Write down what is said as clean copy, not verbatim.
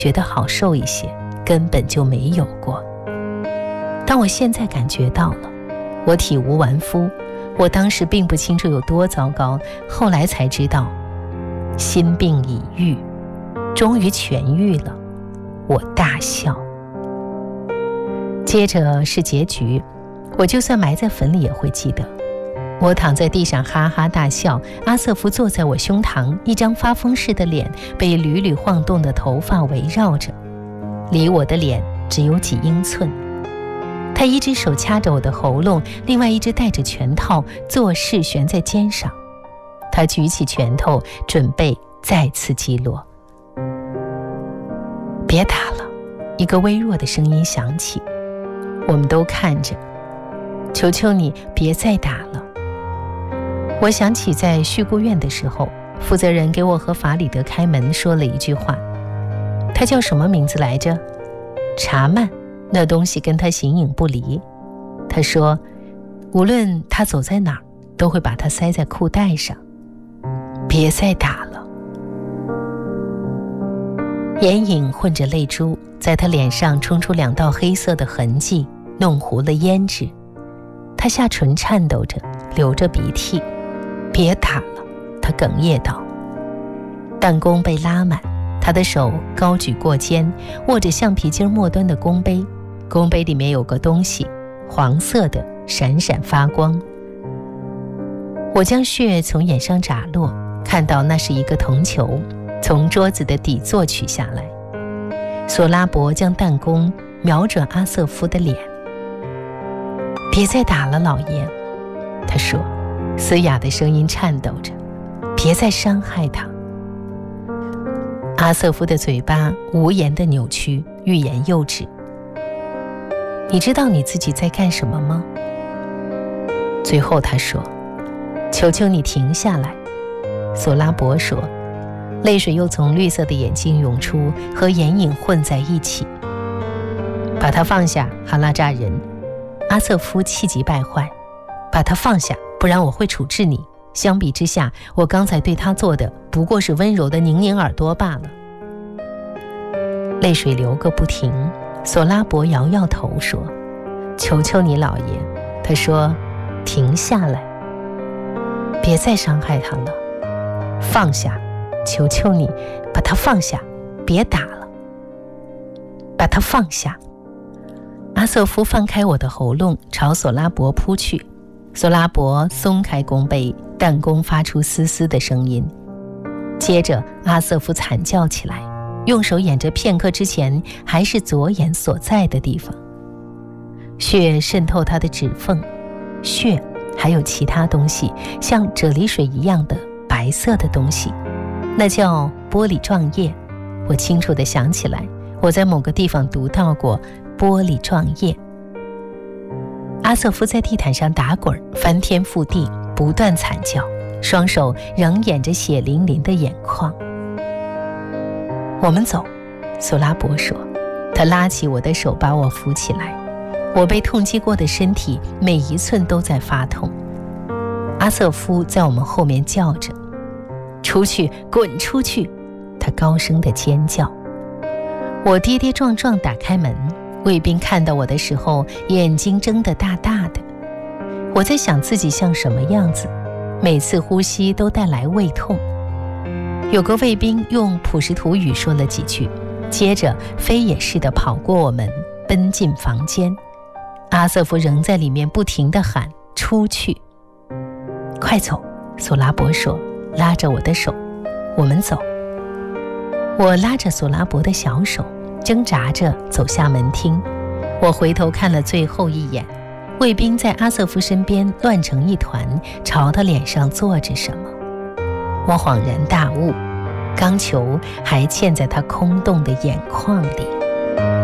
觉得好受一些，根本就没有过。但我现在感觉到了，我体无完肤，我当时并不清楚有多糟糕，后来才知道，心病已愈，终于痊愈了，我大笑。接着是结局，我就算埋在坟里也会记得。我躺在地上哈哈大笑，阿瑟夫坐在我胸膛，一张发疯似的脸被屡屡晃动的头发围绕着，离我的脸只有几英寸。他一只手掐着我的喉咙，另外一只戴着拳套，做势悬在肩上。他举起拳头，准备再次击落。别打了，一个微弱的声音响起。我们都看着，求求你别再打了。我想起在恤孤院的时候，负责人给我和法里德开门说了一句话，他叫什么名字来着？查曼，那东西跟他形影不离。他说无论他走在哪儿，都会把它塞在裤带上。别再打了。眼影混着泪珠，在他脸上冲出2道黑色的痕迹，弄糊了胭脂。他下唇颤抖着，流着鼻涕。别打了，他哽咽道。弹弓被拉满，他的手高举过肩，握着橡皮筋末端的弓杯，弓杯里面有个东西，黄色的，闪闪发光。我将血从眼上眨落，看到那是一个铜球，从桌子的底座取下来。索拉伯将弹弓瞄准阿瑟夫的脸。别再打了，老爷，他说，嘶哑的声音颤抖着，别再伤害他。阿瑟夫的嘴巴无言地扭曲，欲言又止。你知道你自己在干什么吗？最后他说，求求你停下来。索拉伯说，泪水又从绿色的眼睛涌出，和眼影混在一起。把他放下，哈拉扎人。阿瑟夫气急败坏，把他放下，不然我会处置你。相比之下，我刚才对他做的不过是温柔的拧拧耳朵罢了。泪水流个不停，索拉伯摇摇头说，求求你老爷。他说，停下来，别再伤害他了，放下，求求你，把他放下，别打了，把他放下。阿瑟夫放开我的喉咙，朝索拉伯扑去。索拉伯松开弓背，弹弓发出嘶嘶的声音。接着阿瑟夫惨叫起来，用手掩着片刻之前还是左眼所在的地方。血渗透他的指缝，血还有其他东西，像啫喱水一样的白色的东西，那叫玻璃状液。我清楚地想起来，我在某个地方读到过玻璃状液。阿瑟夫在地毯上打滚，翻天覆地，不断惨叫，双手仍掩着血淋淋的眼眶。我们走，索拉伯说。他拉起我的手，把我扶起来。我被痛击过的身体每一寸都在发痛。阿瑟夫在我们后面叫着，出去，滚出去！他高声地尖叫。我跌跌撞撞打开门，卫兵看到我的时候，眼睛睁得大大的。我在想自己像什么样子，每次呼吸都带来胃痛。有个卫兵用普什图语说了几句，接着飞也似的跑过我们，奔进房间。阿瑟夫仍在里面不停地喊，出去！快走，索拉伯说，拉着我的手。我们走。我拉着索拉伯的小手，挣扎着走下门厅。我回头看了最后一眼，卫兵在阿瑟夫身边乱成一团，朝他脸上做着什么。我恍然大悟，钢球还嵌在他空洞的眼眶里。